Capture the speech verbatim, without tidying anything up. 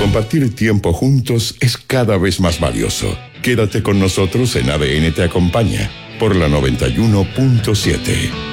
Compartir tiempo juntos es cada vez más valioso. Quédate con nosotros en A D N Te Acompaña por la noventa y uno punto siete.